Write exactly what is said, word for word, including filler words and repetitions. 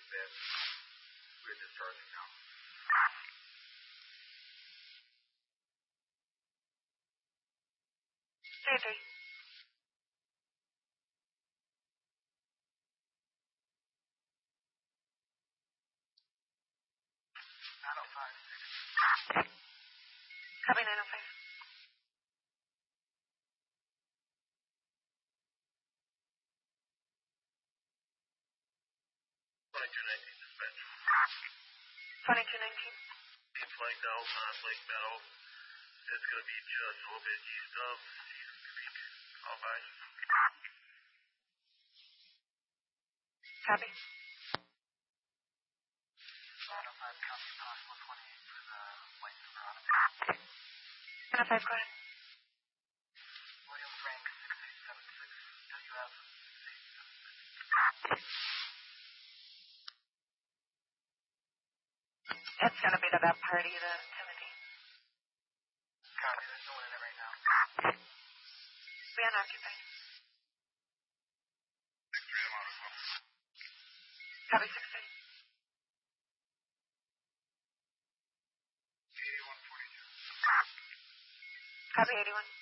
bed. We're discharging now. J J. nine oh five. Copy nine oh five. twenty-two nineteen dispatch. twenty-two nineteen. Team flanked out on Lake Meadow. It's going to be just a little bit east of Cedar Creek. All by. Copy. nine oh five, copy possible twenty-eight for the White Verona. nine oh five, go ahead. William Frank, six eight seven six, W F six eight seven six. It's going to be to that party, the Timothy. Copy, there's no one in it right now. We unoccupied. six three, I'm out as well. Copy six three. eighty-one forty-two. Copy eighty-one.